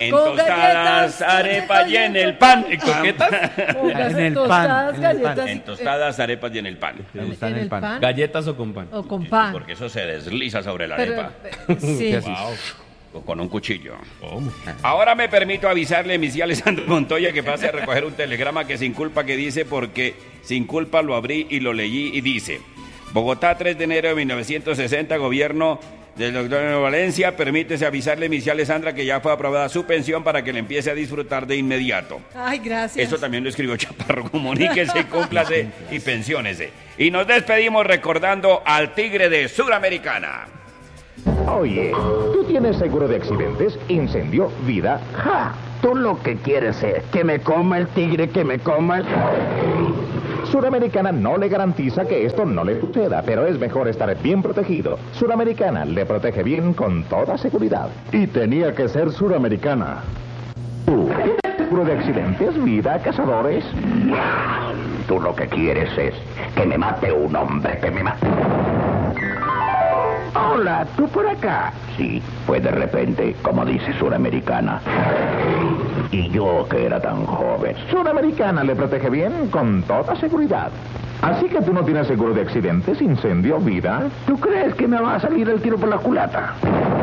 En Con tostadas, galletas, arepas y en el pan. ¿En coquetas? Póngase En el pan, tostadas, en el pan. galletas. En tostadas, arepas y en el pan. Me gusta en ¿En el el pan. pan? ¿Galletas o con pan? O con pan. Porque eso se desliza sobre la Pero, arepa. sí. ¿Qué así? O con un cuchillo. ¿Cómo? Ahora me permito avisarle a mi tía Alessandro Montoya que pase a recoger un telegrama que sin culpa que dice porque sin culpa lo abrí y lo leí y dice: Bogotá, 3 de enero de 1960, gobierno del doctor Valencia, permítese avisarle a mi tía Alessandra que ya fue aprobada su pensión para que le empiece a disfrutar de inmediato. Ay, gracias. Eso también lo escribió Chaparro. Comuníquese, cúmplase y pensiónese. Y nos despedimos recordando al tigre de Suramericana. Oye, ¿tú tienes seguro de accidentes, incendio, vida? ¡Ja! Tú lo que quieres es que me coma el tigre, que me coma el... Suramericana no le garantiza que esto no le suceda, pero es mejor estar bien protegido. Suramericana le protege bien con toda seguridad. Y tenía que ser suramericana. ¿Tú tienes seguro de accidentes, vida, cazadores? Tú lo que quieres es que me mate un hombre, que me mate... Hola, ¿tú por acá? Sí, fue de repente, como dice Suramericana. Y yo que era tan joven. Suramericana le protege bien con toda seguridad. Así que tú no tienes seguro de accidentes, incendio, vida. ¿Tú crees que me va a salir el tiro por la culata?